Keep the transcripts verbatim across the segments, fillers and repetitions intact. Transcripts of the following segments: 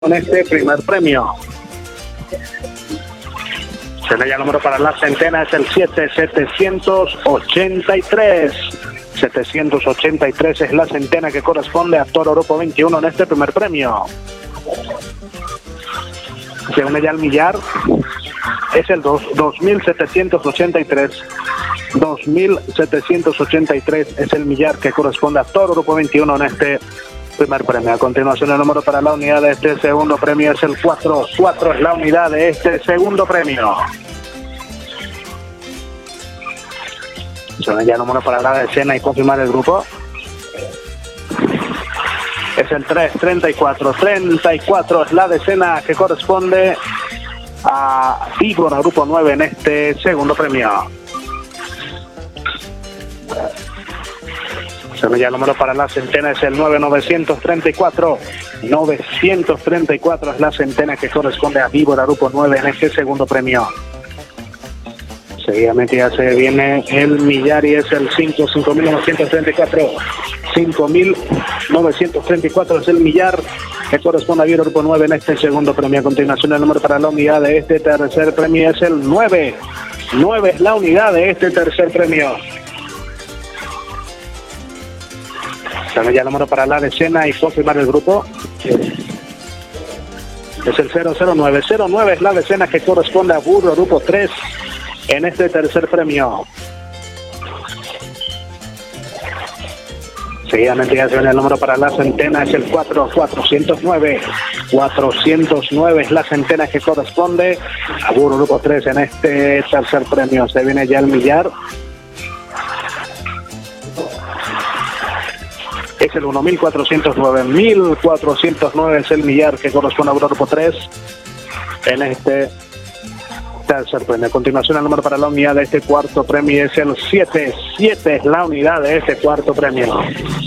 con este primer premio. Se le llama el número para la centena, es el siete setecientos ochenta y tres. setecientos ochenta y tres es la centena que corresponde a Toro Grupo veintiuno en este primer premio. Se une ya al millar, es el dos mil setecientos ochenta y tres. dos mil setecientos ochenta y tres es el millar que corresponde a Toro Grupo veintiuno en este primer premio. A continuación, el número para la unidad de este segundo premio es el cuatro. cuatro es la unidad de este segundo premio. Son ya el número para la decena y confirmar el grupo. Es el tres, treinta y cuatro. treinta y cuatro es la decena que corresponde a Víbora Grupo nueve en este segundo premio. Ya el número para la centena es el nueve, novecientos treinta y cuatro. novecientos treinta y cuatro es la centena que corresponde a Víbora Grupo nueve en este segundo premio. Seguidamente ya se viene el millar y es el cinco, cinco mil novecientos treinta y cuatro. cinco mil novecientos treinta y cuatro es el millar que corresponde a Víbora Grupo nueve en este segundo premio. A continuación, el número para la unidad de este tercer premio es el nueve. nueve es la unidad de este tercer premio. También ya el número para la decena y confirmar el grupo. Es el cero cero nueve. cero nueve es la decena que corresponde a Burro Grupo tres en este tercer premio. Seguidamente ya se viene el número para la centena, es el cuatro, cuatrocientos nueve. cuatrocientos nueve es la centena que corresponde a Burro Grupo tres en este tercer premio. Se viene ya el millar. Es el uno mil cuatrocientos nueve. mil cuatrocientos nueve es el millar que corresponde a Grupo tres en este tercer premio. A continuación, el número para la unidad de este cuarto premio es el siete. siete es la unidad de este cuarto premio.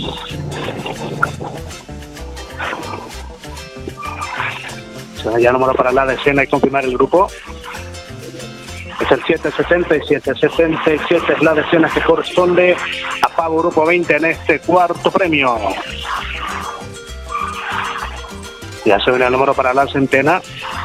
Ya el número para la decena y confirmar el grupo. Es el siete setenta y siete. setenta y siete es la decena que corresponde a Pavo Grupo veinte en este cuarto premio. Ya se viene el número para la centena.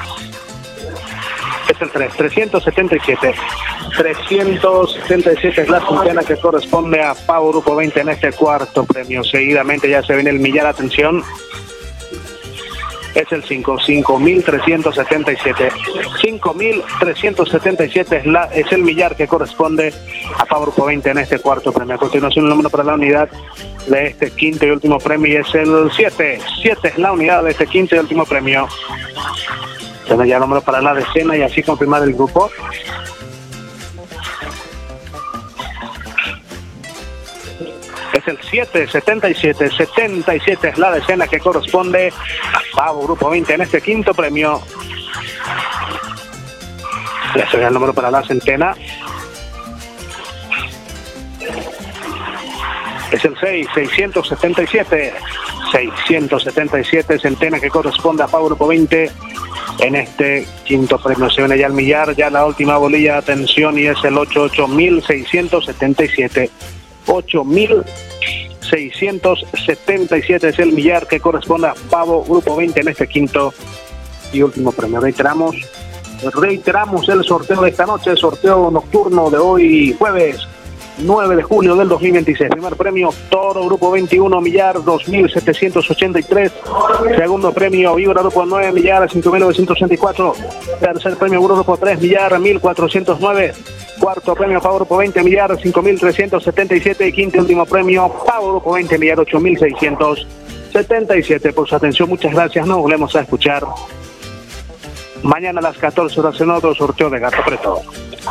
Es el tres, trescientos setenta y siete. trescientos setenta y siete es la centena que corresponde a Pavo Grupo veinte en este cuarto premio. Seguidamente ya se viene el millar, atención. Es el cinco, cinco mil trescientos setenta y siete. cinco mil trescientos setenta y siete es, la, es el millar que corresponde a Pavo Grupo veinte en este cuarto premio. A continuación, el número para la unidad de este quinto y último premio es el siete. siete es la unidad de este quinto y último premio. Tiene ya el número para la decena y así confirmar el grupo. Es el siete, setenta y siete. setenta y siete es la decena que corresponde a Pavo Grupo veinte en este quinto premio. Le doy el número para la centena. Es el seis, seiscientos setenta y siete. seiscientos setenta y siete, centena que corresponde a Pavo Grupo veinte en este quinto premio. Se viene ya el millar, ya la última bolilla, atención, y es el ocho, ocho mil seiscientos setenta y siete. ocho mil seiscientos setenta y siete es el millar que corresponde a Pavo Grupo veinte en este quinto y último premio. Reiteramos, reiteramos el sorteo de esta noche, el sorteo nocturno de hoy jueves nueve de julio del dos mil veintiséis. Primer premio Toro Grupo veintiuno, millar dos mil setecientos ochenta y tres. Segundo premio Víbora Grupo nueve, millar cinco mil novecientos ochenta y cuatro. Tercer premio Burro Grupo tres, millar mil cuatrocientos nueve. Cuarto premio Pavo Grupo veinte, millar cinco mil trescientos setenta y siete. Y quinto y último premio Pavo Grupo veinte, millar ocho mil seiscientos setenta y siete. Por su atención, muchas gracias. Nos volvemos a escuchar mañana a las catorce horas en otro sorteo de Gato Preto.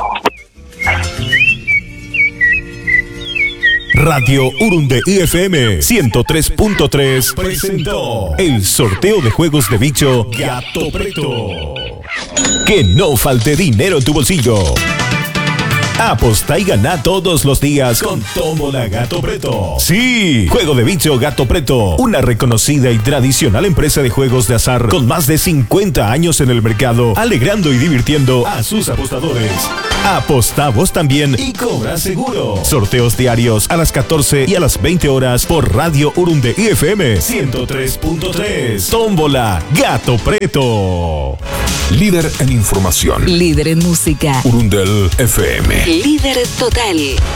Radio Urunde I F M ciento tres punto tres presentó el sorteo de juegos de bicho Gato Preto. Que no falte dinero en tu bolsillo. Aposta y gana todos los días con Tómbola Gato Preto. Sí, Juego de Bicho Gato Preto, una reconocida y tradicional empresa de juegos de azar con más de cincuenta años en el mercado, alegrando y divirtiendo a sus apostadores. Apostá vos también y cobra seguro. Sorteos diarios a las catorce y a las veinte horas por Radio Urunde I F M ciento tres punto tres. Tómbola Gato Preto. Líder en información. Líder en música. Urundel F M. Líder total.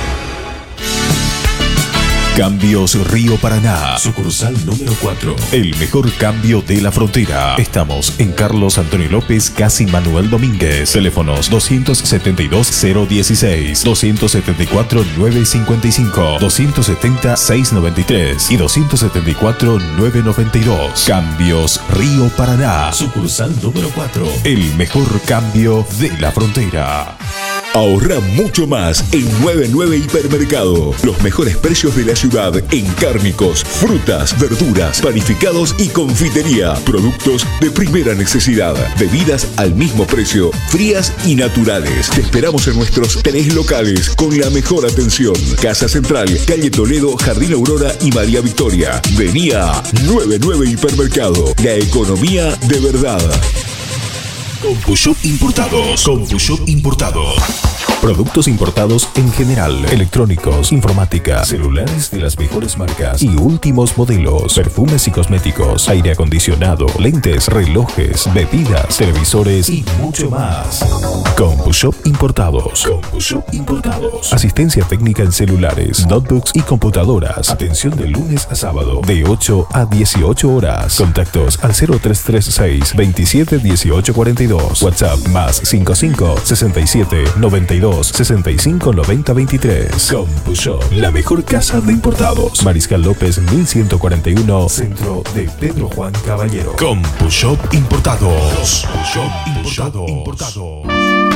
Cambios Río Paraná, sucursal número cuatro. El mejor cambio de la frontera. Estamos en Carlos Antonio López, casi Manuel Domínguez. Teléfonos doscientos setenta y dos cero dieciséis, doscientos setenta y cuatro nueve cincuenta y cinco, doscientos setenta seiscientos noventa y tres y doscientos setenta y cuatro nueve noventa y dos. Cambios Río Paraná, sucursal número cuatro. El mejor cambio de la frontera. Ahorra mucho más en noventa y nueve Hipermercado. Los mejores precios de la ciudad en cárnicos, frutas, verduras, panificados y confitería. Productos de primera necesidad. Bebidas al mismo precio, frías y naturales. Te esperamos en nuestros tres locales con la mejor atención. Casa Central, Calle Toledo, Jardín Aurora y María Victoria. Vení a noventa y nueve Hipermercado. La economía de verdad. CompuShop Importados. CompuShop Importados. Productos importados en general, electrónicos, informática, celulares de las mejores marcas y últimos modelos, perfumes y cosméticos, aire acondicionado, lentes, relojes, bebidas, televisores y mucho más. CompuShop Importados. CompuShop Importados. Asistencia técnica en celulares, notebooks y computadoras. Atención de lunes a sábado de ocho a dieciocho horas. Contactos al cero tres tres seis veintisiete dieciocho cuarenta y dos. WhatsApp más cincuenta y cinco sesenta y siete noventa y dos sesenta y cinco noventa veintitrés. CompuShop, la mejor casa de importados. Mariscal López mil ciento cuarenta y uno, centro de Pedro Juan Caballero. CompuShop Importados. CompuShop Importados.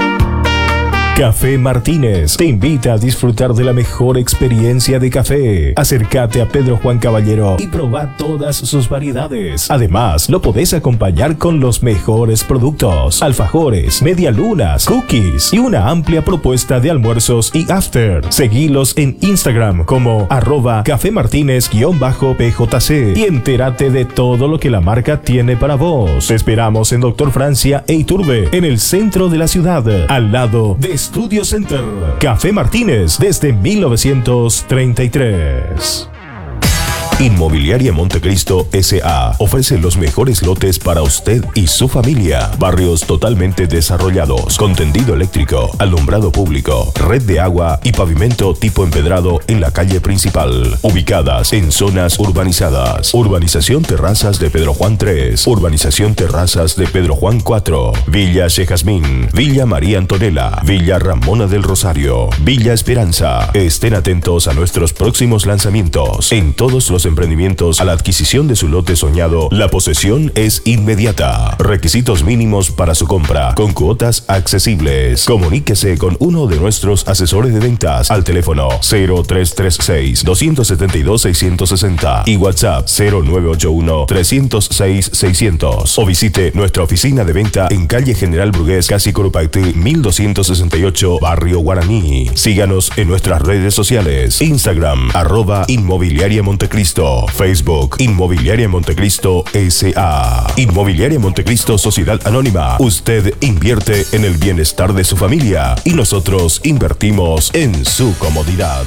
Café Martínez te invita a disfrutar de la mejor experiencia de café. Acércate a Pedro Juan Caballero y probá todas sus variedades. Además, lo podés acompañar con los mejores productos: alfajores, medialunas, cookies y una amplia propuesta de almuerzos y after. Seguilos en Instagram como arroba Café Martínez-P J C y entérate de todo lo que la marca tiene para vos. Te esperamos en Doctor Francia e Iturbe, en el centro de la ciudad, al lado de Studio Center. Café Martínez desde mil novecientos treinta y tres. Inmobiliaria Montecristo S A ofrece los mejores lotes para usted y su familia. Barrios totalmente desarrollados, con tendido eléctrico, alumbrado público, red de agua y pavimento tipo empedrado en la calle principal. Ubicadas en zonas urbanizadas. Urbanización Terrazas de Pedro Juan tres, Urbanización Terrazas de Pedro Juan cuatro, Villa Chejazmín, Villa María Antonella, Villa Ramona del Rosario, Villa Esperanza. Estén atentos a nuestros próximos lanzamientos. En todos los emprendimientos, a la adquisición de su lote soñado, la posesión es inmediata. Requisitos mínimos para su compra, con cuotas accesibles. Comuníquese con uno de nuestros asesores de ventas al teléfono cero tres tres seis dos siete dos seis seis cero y WhatsApp cero nueve ocho uno tres cero seis seiscientos, o visite nuestra oficina de venta en calle General Brugués, casi Corupacti mil doscientos sesenta y ocho, Barrio Guaraní. Síganos en nuestras redes sociales: Instagram arroba Inmobiliaria Montecristo, Facebook Inmobiliaria Montecristo S A. Inmobiliaria Montecristo Sociedad Anónima. Usted invierte en el bienestar de su familia y nosotros invertimos en su comodidad.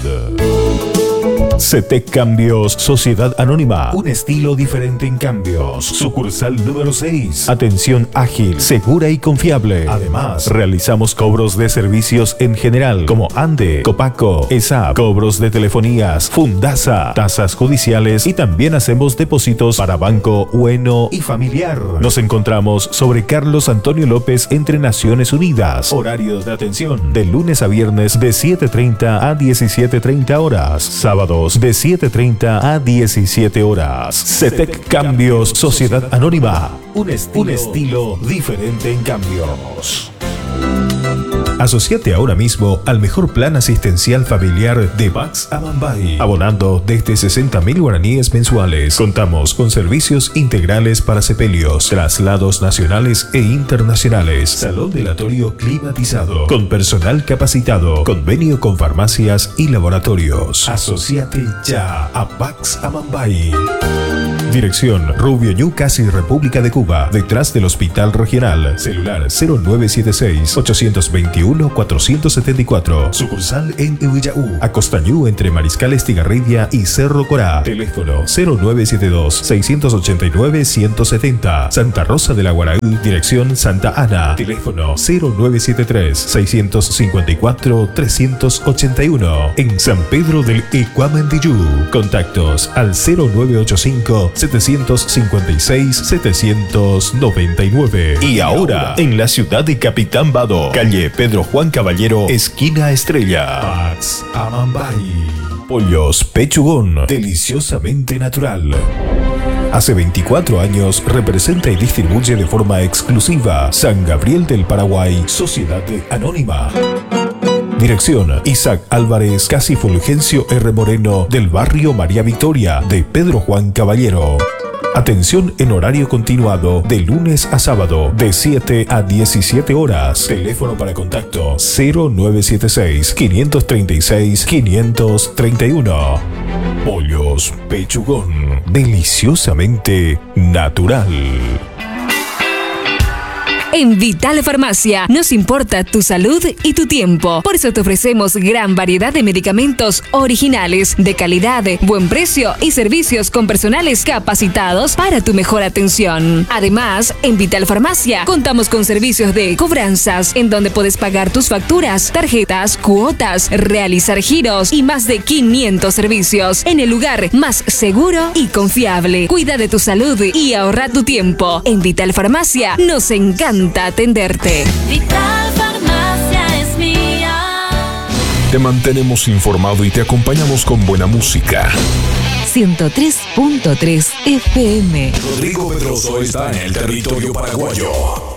CETEC Cambios Sociedad Anónima. Un estilo diferente en cambios. Sucursal número seis. Atención ágil, segura y confiable. Además, realizamos cobros de servicios en general como ANDE, Copaco, E S A P, cobros de telefonías, Fundasa, tasas judiciales y también hacemos depósitos para banco, bueno y familiar. Nos encontramos sobre Carlos Antonio López entre Naciones Unidas. Horarios de atención de lunes a viernes de siete treinta a diecisiete treinta horas. Sábados de siete treinta a diecisiete horas. CETEC Cambios Sociedad Anónima. Un estilo, un estilo diferente en cambios. Asociate ahora mismo al mejor plan asistencial familiar de Bax Amambay, abonando desde sesenta mil guaraníes mensuales. Contamos con servicios integrales para sepelios, traslados nacionales e internacionales, salón velatorio climatizado, con personal capacitado, convenio con farmacias y laboratorios. Asociate ya a Bax Amambay. Dirección Rubio Ñu, casi República de Cuba, detrás del Hospital Regional. Celular cero nueve siete seis, ocho dos uno, cuatro siete cuatro. Sucursal en Ehuillaú, Acostañú, entre Mariscal Estigarribia y Cerro Corá. Teléfono cero nueve siete dos, seis ocho nueve, uno siete cero. Santa Rosa de la Guaraú, dirección Santa Ana. Teléfono cero nueve siete tres, seis cinco cuatro, tres ocho uno. En San Pedro del Ecuamendillú. Contactos al cero nueve ocho cinco, siete cinco seis, siete nueve nueve. Y ahora, en la ciudad de Capitán Bado, calle Pedro Juan Caballero, esquina Estrella. Pax Amambay. Pollos Pechugón, deliciosamente natural. Hace veinticuatro años representa y distribuye de forma exclusiva San Gabriel del Paraguay, Sociedad Anónima. Dirección Isaac Álvarez, casi Fulgencio R. Moreno, del barrio María Victoria, de Pedro Juan Caballero. Atención en horario continuado de lunes a sábado de siete a diecisiete horas. Teléfono para contacto cero nueve siete seis, quinientos treinta y seis, quinientos treinta y uno. Pollos Pechugón, deliciosamente natural. En Vital Farmacia nos importa tu salud y tu tiempo. Por eso te ofrecemos gran variedad de medicamentos originales, de calidad, buen precio y servicios con personales capacitados para tu mejor atención. Además, en Vital Farmacia contamos con servicios de cobranzas, en donde puedes pagar tus facturas, tarjetas, cuotas, realizar giros y más de quinientos servicios en el lugar más seguro y confiable. Cuida de tu salud y ahorra tu tiempo. En Vital Farmacia nos encanta atenderte. Vital Farmacia es mía. Te mantenemos informado y te acompañamos con buena música. ciento tres punto tres F M. Rodrigo Pedroso está en el territorio paraguayo.